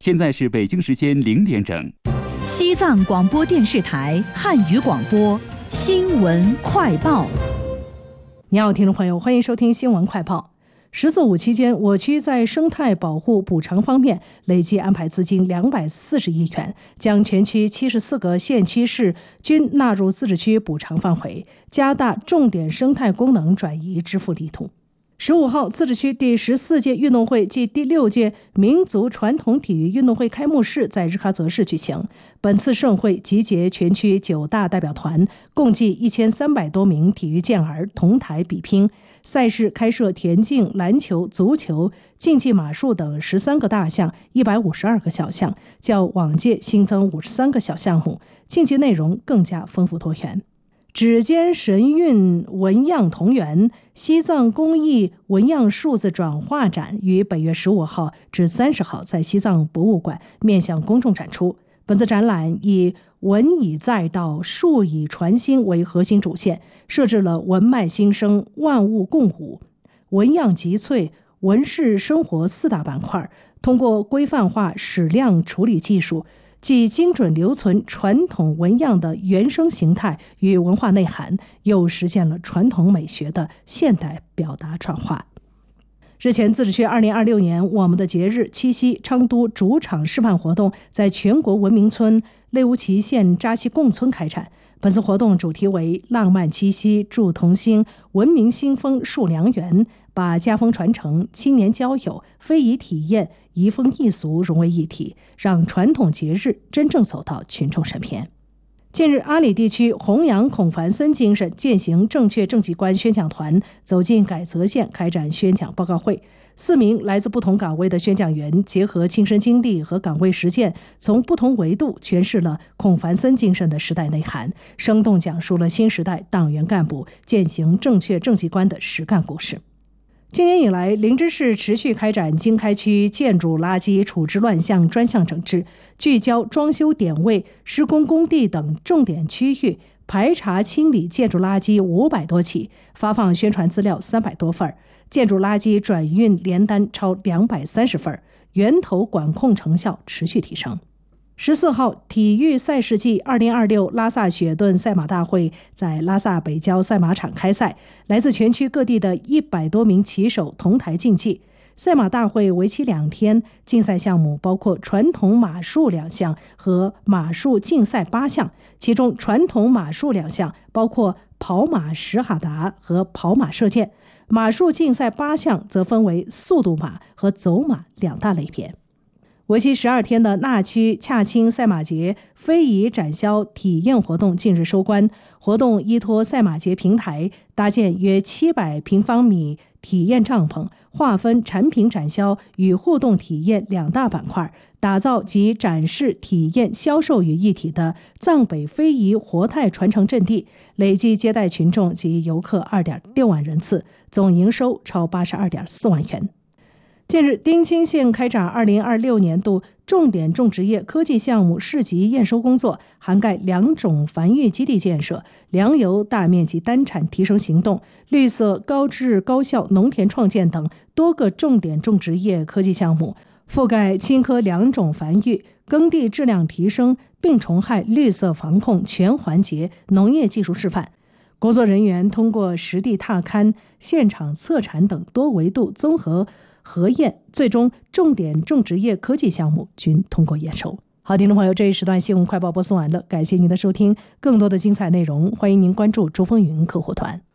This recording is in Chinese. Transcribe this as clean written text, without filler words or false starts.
现在是北京时间0点整。 西藏广播电视台汉语广播新闻快报。 你好，听众朋友，欢迎收听新闻快报。“14·5”期间，我区在生态保护补偿方面累计安排资金240亿元，将全区74个县区市均纳入自治区补偿范围，加大重点生态功能转移支付力度。15号，自治区第14届运动会暨第6届民族传统体育运动会开幕式在日喀则市举行。本次盛会集结全区9大代表团，共计1300多名体育健儿同台比拼。赛事开设田径、篮球、足球、竞技马术等13个大项，152个小项，较往届新增53个小项目，竞技内容更加丰富多元。指尖神韵纹样同源西藏工艺纹样数字转化展于本月15号至30号在西藏博物馆面向公众展出。本次展览以文以载道，术以传心为核心主线，设置了文脉新生、万物共舞、纹样集萃、纹饰生活4大板块，通过规范化矢量处理技术，既精准留存传统纹样的原生形态与文化内涵，又实现了传统美学的现代表达转化。日前，自治区2026年我们的节日七夕昌都主场示范活动在全国文明村内乌旗县扎西贡村开展。本次活动主题为浪漫七夕祝同心，文明新风树良缘，把家风传承、青年交友、非遗体验、移风易俗融为一体，让传统节日真正走到群众身边。近日，阿里地区弘扬孔繁森精神践行正确政绩观宣讲团走进改则县开展宣讲报告会。4名来自不同岗位的宣讲员结合亲身经历和岗位实践，从不同维度诠释了孔繁森精神的时代内涵，生动讲述了新时代党员干部践行正确政绩观的实干故事。今年以来，林芝市持续开展经开区建筑垃圾处置乱象专项整治，聚焦装修点位、施工工地等重点区域，排查清理建筑垃圾500多起，发放宣传资料300多份，建筑垃圾转运联单超230份，源头管控成效持续提升。14号，体育赛事季2026拉萨雪顿赛马大会在拉萨北郊赛马场开赛，来自全区各地的100多名骑手同台竞技。赛马大会为期2天，竞赛项目包括传统马术2项和马术竞赛8项，其中传统马术2项包括跑马什哈达和跑马射箭，马术竞赛8项则分为速度马和走马2大类别。为期12天的纳区恰钦赛马节非遗展销体验活动近日收官，活动依托赛马节平台，搭建约700平方米体验帐篷，划分产品展销与互动体验2大板块，打造集展示、体验、销售于一体的藏北非遗活态传承阵地，累计接待群众及游客2.6万人次，总营收超82.4万元。近日，丁清县开展2026年度重点种植业科技项目市级验收工作，涵盖2种繁育基地建设、粮油大面积单产提升行动、绿色高质高效农田创建等多个重点种植业科技项目，覆盖青稞2种繁育、耕地质量提升、病虫害绿色防控全环节农业技术示范。工作人员通过实地踏勘、现场测产等多维度综合核验，最终重点种植业科技项目均通过验收。好，听众朋友，这一时段新闻快报播送完了，感谢您的收听。更多的精彩内容，欢迎您关注珠峰云客户团。